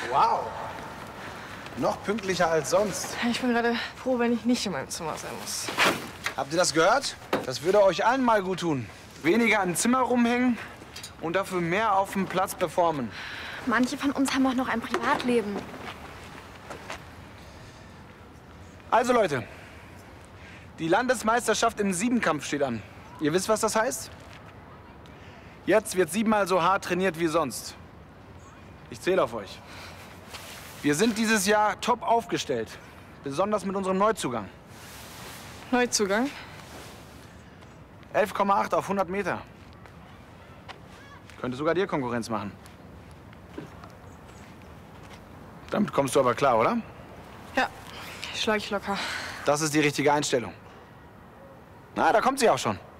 Wow. Noch pünktlicher als sonst. Ich bin gerade froh, wenn ich nicht in meinem Zimmer sein muss. Habt ihr das gehört? Das würde euch allen mal gut tun. Weniger im Zimmer rumhängen und dafür mehr auf dem Platz performen. Manche von uns haben auch noch ein Privatleben. Also Leute, die Landesmeisterschaft im Siebenkampf steht an. Ihr wisst, was das heißt? Jetzt wird 7-mal so hart trainiert wie sonst. Ich zähle auf euch. Wir sind dieses Jahr top aufgestellt. Besonders mit unserem Neuzugang. Neuzugang? 11,8 auf 100 Meter. Könnte sogar dir Konkurrenz machen. Damit kommst du aber klar, oder? Ja, schlage ich locker. Das ist die richtige Einstellung. Na, da kommt sie auch schon.